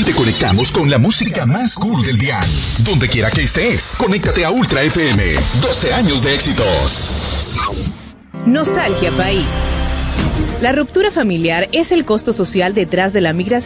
te conectamos con la música más cool del día. Donde quiera que estés, conéctate a Ultra FM. 12 años de éxitos. Nostalgia País. La ruptura familiar es el costo social detrás de la migración